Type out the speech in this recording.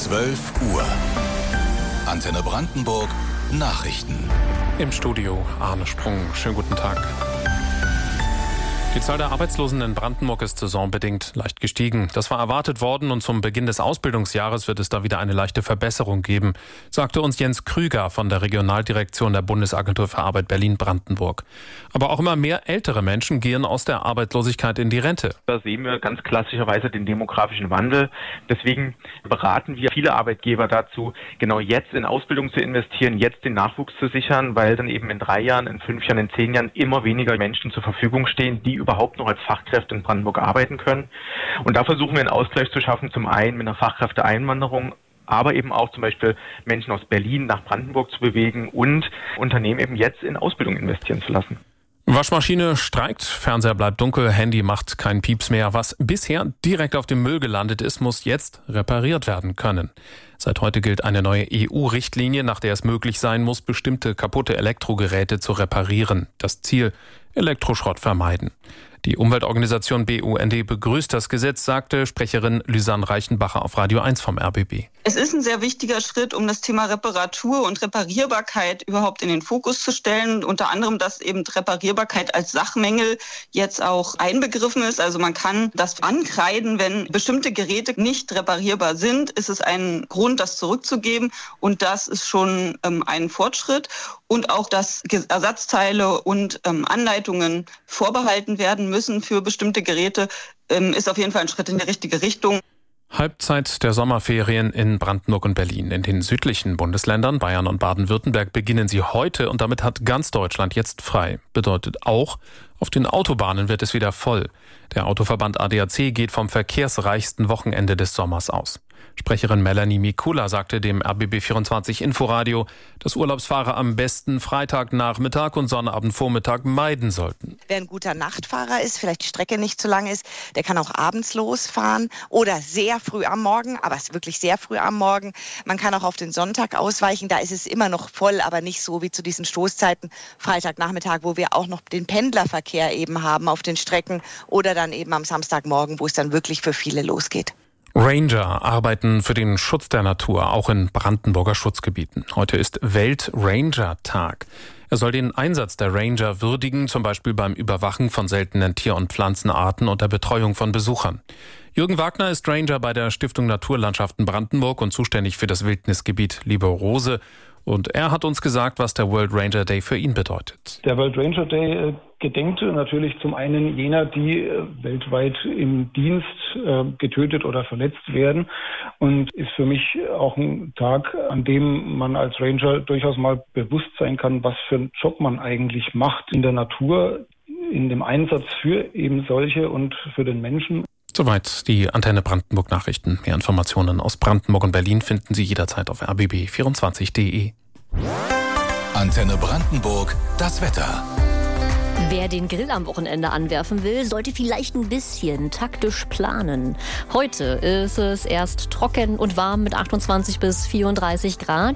12 Uhr. Antenne Brandenburg Nachrichten. Im Studio Arne Sprung. Schönen guten Tag. Die Zahl der Arbeitslosen in Brandenburg ist saisonbedingt leicht gestiegen. Das war erwartet worden und zum Beginn des Ausbildungsjahres wird es da wieder eine leichte Verbesserung geben, sagte uns Jens Krüger von der Regionaldirektion der Bundesagentur für Arbeit Berlin-Brandenburg. Aber auch immer mehr ältere Menschen gehen aus der Arbeitslosigkeit in die Rente. Da sehen wir ganz klassischerweise den demografischen Wandel. Deswegen beraten wir viele Arbeitgeber dazu, genau jetzt in Ausbildung zu investieren, jetzt den Nachwuchs zu sichern, weil dann eben in 3 Jahren, in 5 Jahren, in 10 Jahren immer weniger Menschen zur Verfügung stehen, die überhaupt noch als Fachkräfte in Brandenburg arbeiten können. Und da versuchen wir einen Ausgleich zu schaffen, zum einen mit einer Fachkräfteeinwanderung, aber eben auch zum Beispiel Menschen aus Berlin nach Brandenburg zu bewegen und Unternehmen eben jetzt in Ausbildung investieren zu lassen. Waschmaschine streikt, Fernseher bleibt dunkel, Handy macht keinen Pieps mehr. Was bisher direkt auf dem Müll gelandet ist, muss jetzt repariert werden können. Seit heute gilt eine neue EU-Richtlinie, nach der es möglich sein muss, bestimmte kaputte Elektrogeräte zu reparieren. Das Ziel: Elektroschrott vermeiden. Die Umweltorganisation BUND begrüßt das Gesetz, sagte Sprecherin Lysanne Reichenbacher auf Radio 1 vom RBB. Es ist ein sehr wichtiger Schritt, um das Thema Reparatur und Reparierbarkeit überhaupt in den Fokus zu stellen. Unter anderem, dass eben Reparierbarkeit als Sachmängel jetzt auch einbegriffen ist. Also man kann das ankreiden, wenn bestimmte Geräte nicht reparierbar sind, ist es ein Grund, das zurückzugeben. Und das ist schon ein Fortschritt. Und auch, dass Ersatzteile und Anleitungen vorbehalten werden müssen für bestimmte Geräte, ist auf jeden Fall ein Schritt in die richtige Richtung. Halbzeit der Sommerferien in Brandenburg und Berlin. In den südlichen Bundesländern Bayern und Baden-Württemberg beginnen sie heute und damit hat ganz Deutschland jetzt frei. Bedeutet auch, auf den Autobahnen wird es wieder voll. Der Autoverband ADAC geht vom verkehrsreichsten Wochenende des Sommers aus. Sprecherin Melanie Mikula sagte dem RBB24 Inforadio, dass Urlaubsfahrer am besten Freitagnachmittag und Sonnabendvormittag meiden sollten. Wer ein guter Nachtfahrer ist, vielleicht die Strecke nicht zu lang ist, der kann auch abends losfahren oder sehr früh am Morgen, aber es ist wirklich sehr früh am Morgen. Man kann auch auf den Sonntag ausweichen, da ist es immer noch voll, aber nicht so wie zu diesen Stoßzeiten Freitagnachmittag, wo wir auch noch den Pendlerverkehr eben haben auf den Strecken oder dann eben am Samstagmorgen, wo es dann wirklich für viele losgeht. Ranger arbeiten für den Schutz der Natur, auch in Brandenburger Schutzgebieten. Heute ist Welt-Ranger-Tag. Er soll den Einsatz der Ranger würdigen, zum Beispiel beim Überwachen von seltenen Tier- und Pflanzenarten und der Betreuung von Besuchern. Jürgen Wagner ist Ranger bei der Stiftung Naturlandschaften Brandenburg und zuständig für das Wildnisgebiet Lieberose. Und er hat uns gesagt, was der World Ranger Day für ihn bedeutet. Der World Ranger Day gedenkt natürlich zum einen jener, die weltweit im Dienst getötet oder verletzt werden und ist für mich auch ein Tag, an dem man als Ranger durchaus mal bewusst sein kann, was für einen Job man eigentlich macht in der Natur, in dem Einsatz für eben solche und für den Menschen. Soweit die Antenne Brandenburg Nachrichten. Mehr Informationen aus Brandenburg und Berlin finden Sie jederzeit auf rbb24.de. Antenne Brandenburg, das Wetter. Wer den Grill am Wochenende anwerfen will, sollte vielleicht ein bisschen taktisch planen. Heute ist es erst trocken und warm mit 28 bis 34 Grad.